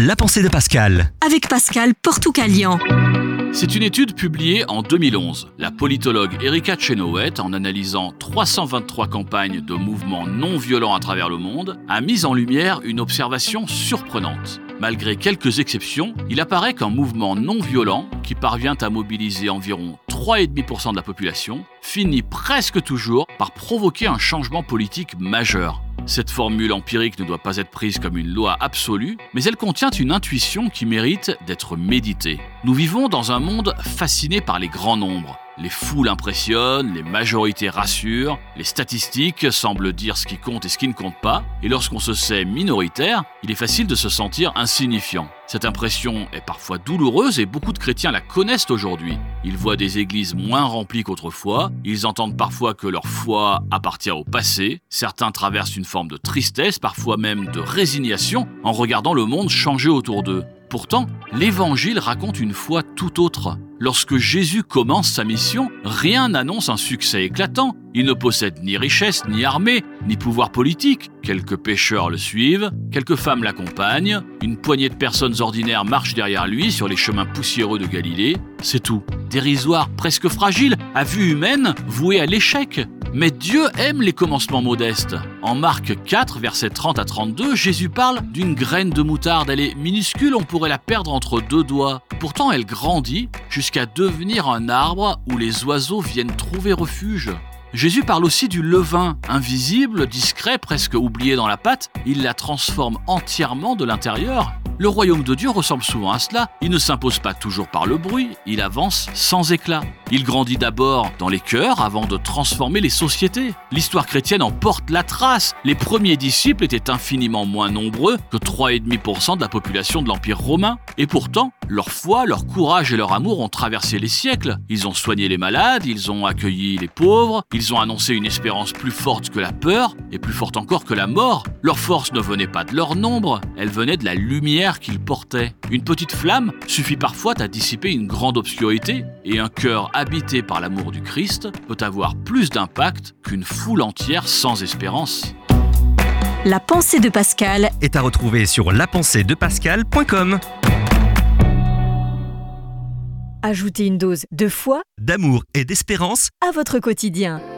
La pensée de Pascal. Avec Pascal Portucalian. C'est une étude publiée en 2011. La politologue Erika Chenoweth, en analysant 323 campagnes de mouvements non violents à travers le monde, a mis en lumière une observation surprenante. Malgré quelques exceptions, il apparaît qu'un mouvement non violent, qui parvient à mobiliser environ 3,5% de la population, finit presque toujours par provoquer un changement politique majeur. Cette formule empirique ne doit pas être prise comme une loi absolue, mais elle contient une intuition qui mérite d'être méditée. Nous vivons dans un monde fasciné par les grands nombres. Les foules impressionnent, les majorités rassurent, les statistiques semblent dire ce qui compte et ce qui ne compte pas, et lorsqu'on se sait minoritaire, il est facile de se sentir insignifiant. Cette impression est parfois douloureuse et beaucoup de chrétiens la connaissent aujourd'hui. Ils voient des églises moins remplies qu'autrefois, ils entendent parfois que leur foi appartient au passé, certains traversent une forme de tristesse, parfois même de résignation, en regardant le monde changer autour d'eux. Pourtant, l'Évangile raconte une foi tout autre. Lorsque Jésus commence sa mission, rien n'annonce un succès éclatant. Il ne possède ni richesse, ni armée, ni pouvoir politique. Quelques pécheurs le suivent, quelques femmes l'accompagnent, une poignée de personnes ordinaires marchent derrière lui sur les chemins poussiéreux de Galilée. C'est tout. Dérisoire, presque fragile, à vue humaine, voué à l'échec. Mais Dieu aime les commencements modestes. En Marc 4, versets 30 à 32, Jésus parle d'une graine de moutarde. Elle est minuscule, on pourrait la perdre entre deux doigts. Pourtant, elle grandit jusqu'à devenir un arbre où les oiseaux viennent trouver refuge. Jésus parle aussi du levain, invisible, discret, presque oublié dans la pâte. Il la transforme entièrement de l'intérieur. Le royaume de Dieu ressemble souvent à cela. Il ne s'impose pas toujours par le bruit, il avance sans éclat. Il grandit d'abord dans les cœurs avant de transformer les sociétés. L'histoire chrétienne en porte la trace. Les premiers disciples étaient infiniment moins nombreux que 3,5% de la population de l'Empire romain. Et pourtant, leur foi, leur courage et leur amour ont traversé les siècles. Ils ont soigné les malades, ils ont accueilli les pauvres, ils ont annoncé une espérance plus forte que la peur et plus forte encore que la mort. Leur force ne venait pas de leur nombre, elle venait de la lumière qu'ils portaient. Une petite flamme suffit parfois à dissiper une grande obscurité, et un cœur habité par l'amour du Christ peut avoir plus d'impact qu'une foule entière sans espérance. La pensée de Pascal Est à retrouver sur lapenseedepascal.com. Ajoutez une dose de foi D'amour et d'espérance. à votre quotidien.